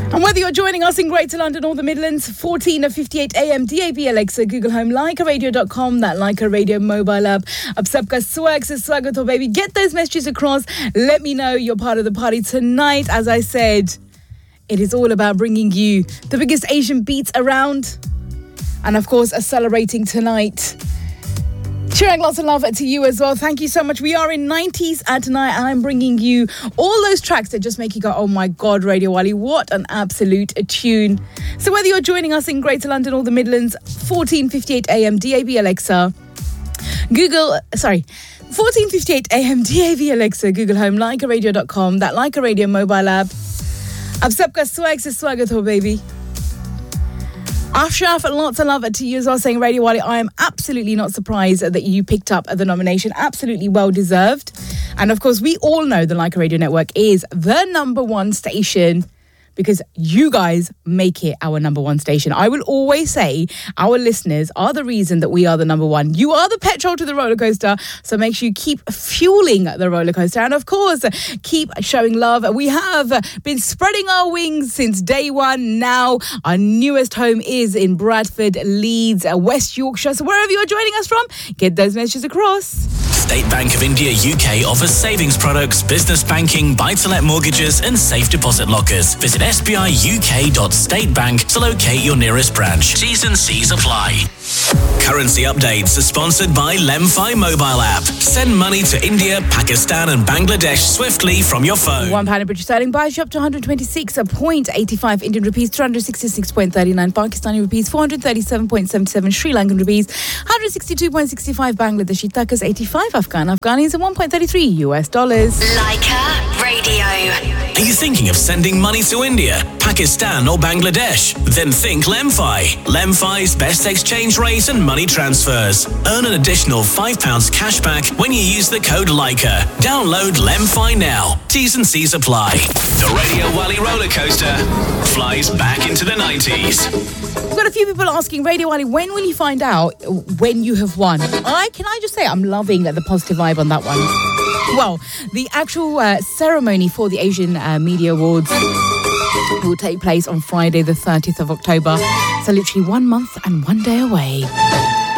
And whether you're joining us in Greater London or the Midlands, 14:58 AM, DAB, Alexa, Google Home, LikeRadio.com, that Leica Radio mobile app. Ab sabka swag se swagato, baby. Get those messages across. Let me know you're part of the party tonight. As I said, it is all about bringing you the biggest Asian beats around. And of course, celebrating tonight. Sharing lots of love to you as well. Thank you so much. We are in 90s at tonight, and I'm bringing you all those tracks that just make you go, oh my God, Radio Wali, what an absolute tune. So whether you're joining us in Greater London or the Midlands, 14:58 AM, DAB, Alexa, 14:58 AM, DAB, Alexa, Google Home, LikeRadio.com, that Leica Radio mobile app. Ab sabka swag se swagato, baby. Ashraf, lots of love to you as well, saying, Radio Wali, I am absolutely not surprised that you picked up the nomination. Absolutely well deserved. And of course, we all know the Leica Radio Network is the number one station because you guys make it our number one station. I will always say our listeners are the reason that we are the number one. You are the petrol to the roller coaster, so make sure you keep fueling the roller coaster. And of course, keep showing love. We have been spreading our wings since day one. Now, our newest home is in Bradford, Leeds, West Yorkshire. So wherever you're joining us from, get those messages across. State Bank of India UK offers savings products, business banking, buy-to-let mortgages and safe deposit lockers. Visit SBIUK.statebank to locate your nearest branch. T's and C's apply. Currency updates are sponsored by Lemfi mobile app. Send money to India, Pakistan and Bangladesh swiftly from your phone. £1 in British sterling buys you up to 126.85 Indian rupees, 366.39 Pakistani rupees, 437.77 Sri Lankan rupees, 162.65 Bangladeshi takas, 85 Afghanis and 1.33 US dollars. Leica Radio. Are you thinking of sending money to India, Pakistan or Bangladesh? Then think Lemfi. Lemfi's best exchange rate and money transfers. Earn an additional £5 cash back when you use the code Leica. Download Lemfi now. T's and C's apply. The Radio Wali roller coaster flies back into the 90s. We've got a few people asking, Radio Wali, when will you find out when you have won? Can I just say I'm loving the positive vibe on that one. Well, the actual ceremony for the Asian Media Awards will take place on Friday, the 30th of October. So literally 1 month and 1 day away.